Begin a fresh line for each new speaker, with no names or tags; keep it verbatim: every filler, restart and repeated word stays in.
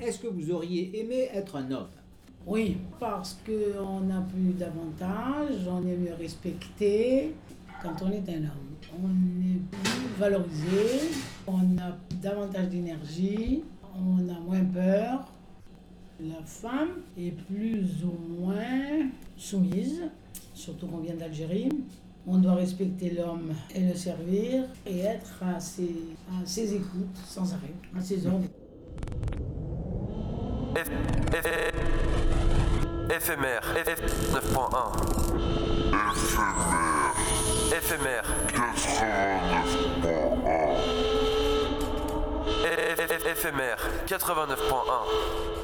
Est-ce que vous auriez aimé être un homme?
Oui, parce qu'on a plus d'avantages, on est mieux respecté quand on est un homme. On est plus valorisé, on a davantage d'énergie, on a moins peur. La femme est plus ou moins soumise, surtout qu'on vient d'Algérie. On doit respecter l'homme et le servir et être à ses, à ses écoutes sans arrêt, à ses ordres.
F, F, F, éphémère, F neuf point un. Éphémère. Éphémère quatre-vingt-neuf point un. Éphémère quatre-vingt-neuf point un.